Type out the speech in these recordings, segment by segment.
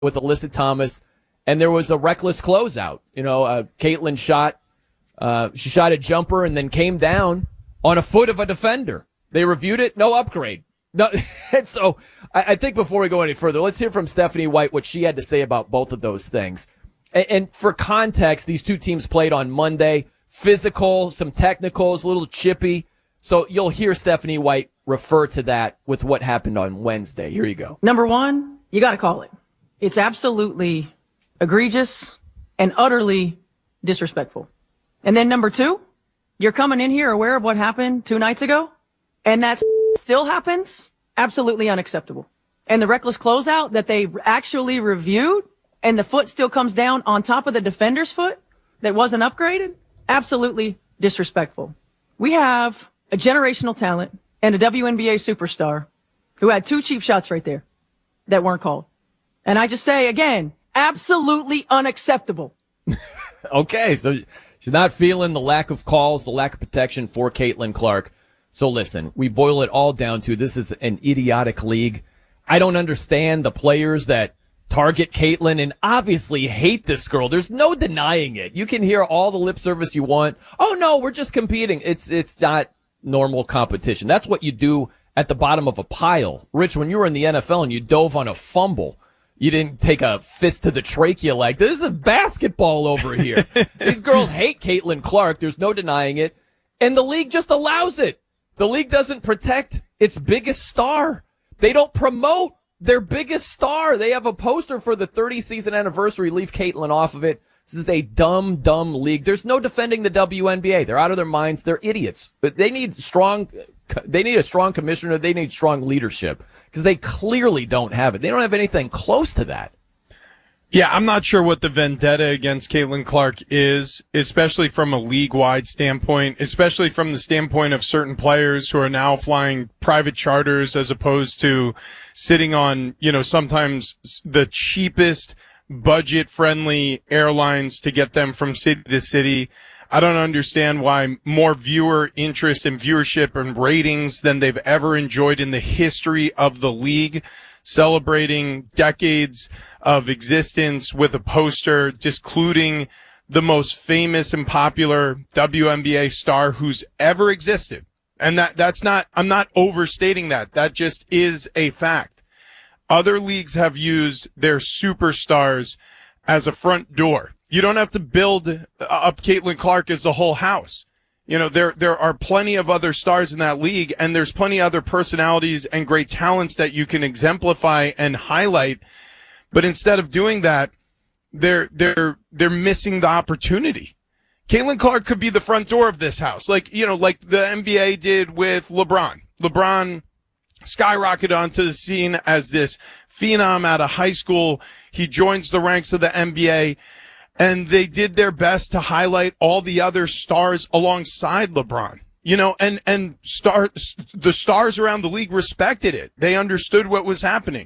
with Alyssa Thomas, and there was a reckless closeout. Caitlin she shot a jumper and then came down on a foot of a defender. They reviewed it, no upgrade. No, and so I think before we go any further, let's hear from Stephanie White what she had to say about both of those things. And for context, these two teams played on Monday. Physical, some technicals, a little chippy. So you'll hear Stephanie White refer to that with what happened on Wednesday. Here you go. Number one, you got to call it. It's absolutely egregious and utterly disrespectful. And then number two, you're coming in here aware of what happened 2 nights ago, and that still happens? Absolutely unacceptable. And the reckless closeout that they actually reviewed, and the foot still comes down on top of the defender's foot that wasn't upgraded? Absolutely disrespectful. We have a generational talent and a WNBA superstar who had 2 cheap shots right there that weren't called. And I just say again, absolutely unacceptable. Okay, so she's not feeling the lack of calls, the lack of protection for Caitlin Clark. So listen, we boil it all down to this is an idiotic league. I don't understand the players that target Caitlin and obviously hate this girl. There's no denying it. You can hear all the lip service you want. Oh no, we're just competing. It's not normal competition. That's what you do at the bottom of a pile. Rich, when you were in the NFL and you dove on a fumble, you didn't take a fist to the trachea like, this is basketball over here. These girls hate Caitlin Clark. There's no denying it. And the league just allows it. The league doesn't protect its biggest star. They don't promote their biggest star. They have a poster for the 30-season anniversary. Leave Caitlin off of it. This is a dumb league. There's no defending the WNBA. They're out of their minds. They're idiots. But they need a strong commissioner. They need strong leadership because they clearly don't have it. They don't have anything close to that. Yeah, I'm not sure what the vendetta against Caitlin Clark is, especially from a league-wide standpoint, especially from the standpoint of certain players who are now flying private charters as opposed to sitting on, sometimes the cheapest budget-friendly airlines to get them from city to city. I don't understand why more viewer interest and viewership and ratings than they've ever enjoyed in the history of the league, celebrating decades of existence with a poster discluding the most famous and popular WNBA star who's ever existed. And that's not, I'm not overstating that. That just is a fact. Other leagues have used their superstars as a front door. You don't have to build up Caitlin Clark as the whole house. There are plenty of other stars in that league, and there's plenty of other personalities and great talents that you can exemplify and highlight. But instead of doing that, they're missing the opportunity. Caitlin Clark could be the front door of this house, like the NBA did with LeBron. LeBron skyrocketed onto the scene as this phenom out of high school. He joins the ranks of the NBA. And they did their best to highlight all the other stars alongside LeBron, and the stars around the league respected it. They understood what was happening.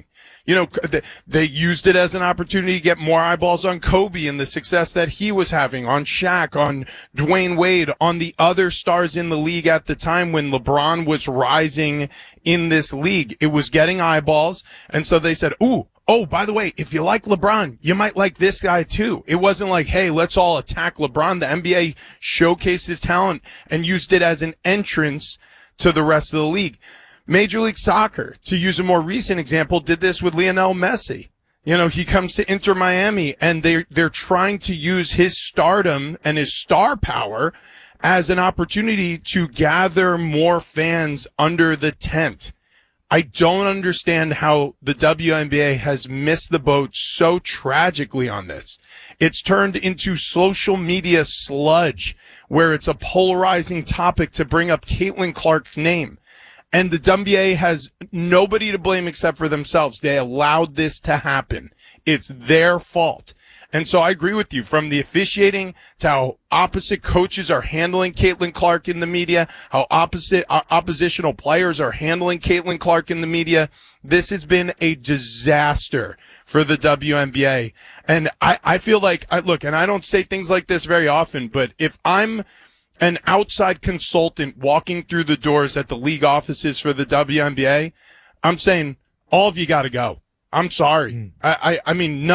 They used it as an opportunity to get more eyeballs on Kobe and the success that he was having, on Shaq, on Dwayne Wade, on the other stars in the league at the time when LeBron was rising in this league. It was getting eyeballs. And so they said, oh, by the way, if you like LeBron, you might like this guy too. It wasn't like, hey, let's all attack LeBron. The NBA showcased his talent and used it as an entrance to the rest of the league. Major League Soccer, to use a more recent example, did this with Lionel Messi. He comes to Inter Miami and they're trying to use his stardom and his star power as an opportunity to gather more fans under the tent. I don't understand how the WNBA has missed the boat so tragically on this. It's turned into social media sludge where it's a polarizing topic to bring up Caitlin Clark's name. And the WNBA has nobody to blame except for themselves. They allowed this to happen. It's their fault. And so I agree with you, from the officiating to how opposite coaches are handling Caitlin Clark in the media, how oppositional players are handling Caitlin Clark in the media. This has been a disaster for the WNBA. And I feel like, and I don't say things like this very often, but if I'm an outside consultant walking through the doors at the league offices for the WNBA, I'm saying, all of you got to go. I'm sorry. I mean,